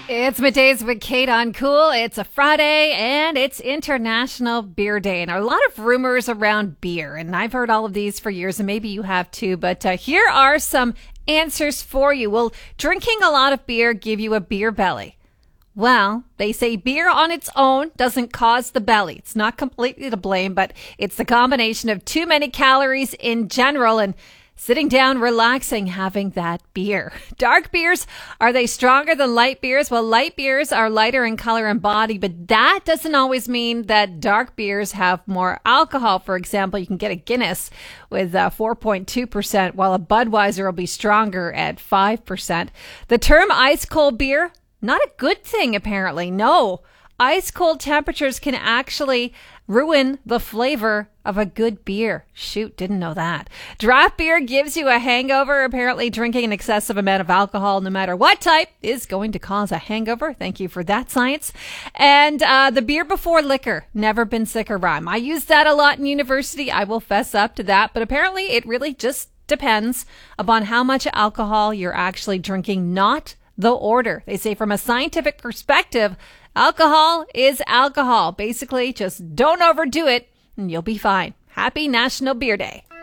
It's Middays with Kate on Cool. It's a Friday and it's International Beer Day, and a lot of rumors around beer. And I've heard all of these for years, and maybe you have too. But here are some answers for you. Will drinking a lot of beer give you a beer belly? Well, they say beer on its own doesn't cause the belly. It's not completely to blame, but it's the combination of too many calories in general and sitting down, relaxing, having that beer. Dark beers, are they stronger than light beers? Well, light beers are lighter in color and body, but that doesn't always mean that dark beers have more alcohol. For example, you can get a Guinness with 4.2%, while a Budweiser will be stronger at 5%. The term ice cold beer, not a good thing, apparently. No, ice cold temperatures can actually ruin the flavor of a good beer. Shoot, didn't know that. Draft beer gives you a hangover. Apparently, drinking an excessive amount of alcohol, no matter what type, is going to cause a hangover. Thank you for that science. And the beer before liquor, never been sicker rhyme. I used that a lot in university. I will fess up to that. But apparently, it really just depends upon how much alcohol you're actually drinking, not the order. They say from a scientific perspective, alcohol is alcohol. Basically, just don't overdo it and you'll be fine. Happy National Beer Day.